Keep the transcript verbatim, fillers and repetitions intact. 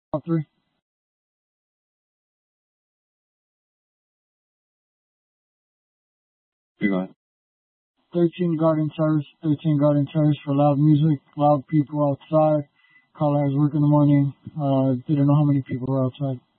Top three. You go ahead. thirteen Garden Terrace. thirteen Garden Terrace for loud music, loud people outside. Caller has work in the morning. Uh, didn't know how many people were outside.